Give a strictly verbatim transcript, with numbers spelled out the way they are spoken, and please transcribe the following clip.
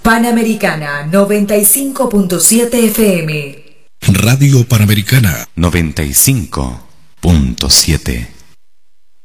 Panamericana noventa y cinco punto siete F M. Radio Panamericana noventa y cinco punto siete.